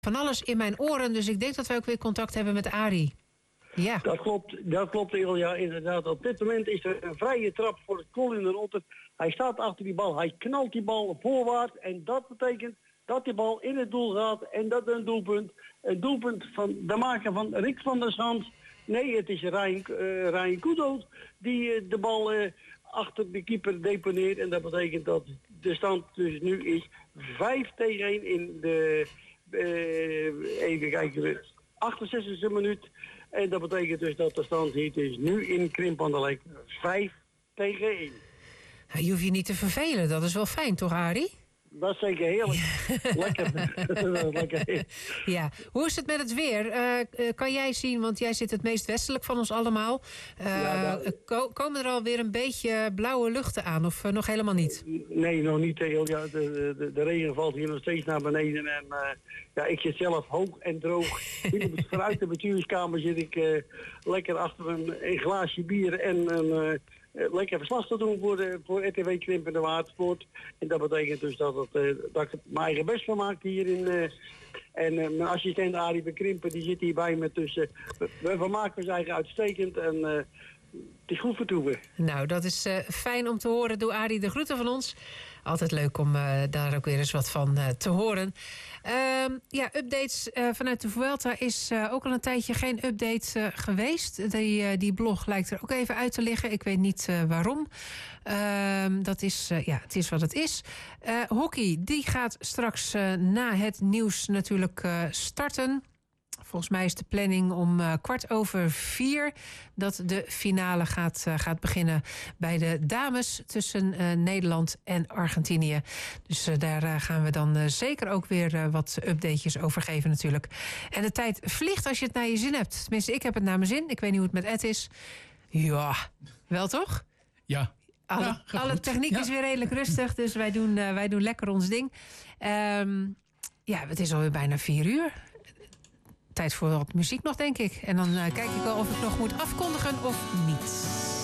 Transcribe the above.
van alles in mijn oren. Dus ik denk dat wij ook weer contact hebben met Arie. Ja. Dat klopt Ilja, inderdaad. Op dit moment is er een vrije trap voor het Colin de Rotter. Hij staat achter die bal, hij knalt die bal voorwaarts. En dat betekent dat die bal in het doel gaat. En dat een doelpunt van de maker van Rick van der Schans. Nee, het is Ryan Kudoot die de bal achter de keeper deponeert. En dat betekent dat de stand dus nu is 5-1 in de, even kijken, 68e minuut. En dat betekent dus dat de stand hier dus nu in Krimp aan de Lek 5-1. Je hoeft je niet te vervelen, dat is wel fijn toch, Arie? Dat is zeker heerlijk. Lekker. Ja. Hoe is het met het weer? Kan jij zien, want jij zit het meest westelijk van ons allemaal. Komen er alweer een beetje blauwe luchten aan of nog helemaal niet? Nee, nog niet. Ja, de regen valt hier nog steeds naar beneden. En ik zit zelf hoog en droog. Vanuit de bestuurskamer zit ik lekker achter een glaasje bier en een... lekker verslag te doen voor RTW Krimp en de Watersport. En dat betekent dus dat ik mijn eigen best van maak hierin. En mijn assistent Arie de Krimpen die zit hier bij me. Dus we vermaken ons eigen uitstekend. En het is goed vertoeven. Nou, dat is fijn om te horen. Doe Arie de groeten van ons. Altijd leuk om daar ook weer eens wat van te horen. Updates vanuit de Vuelta is ook al een tijdje geen update geweest. Die blog lijkt er ook even uit te liggen. Ik weet niet waarom. Dat is, het is wat het is. Hockey, die gaat straks na het nieuws natuurlijk starten. Volgens mij is de planning om 4:15 dat de finale gaat beginnen bij de dames tussen Nederland en Argentinië. Dus daar gaan we dan zeker ook weer wat updatejes over geven natuurlijk. En de tijd vliegt als je het naar je zin hebt. Tenminste, ik heb het naar mijn zin. Ik weet niet hoe het met Ed is. Ja, wel toch? Ja. Alle techniek is weer redelijk rustig, dus wij doen lekker ons ding. Het is alweer bijna 4:00. Tijd voor wat muziek nog, denk ik. En dan kijk ik wel of ik nog moet afkondigen of niet.